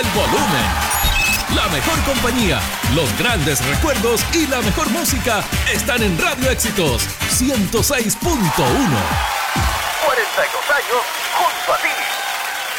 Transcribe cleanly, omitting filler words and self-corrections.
el volumen. La mejor compañía, los grandes recuerdos y la mejor música están en Radio Éxitos 106.1. 42 años junto a ti.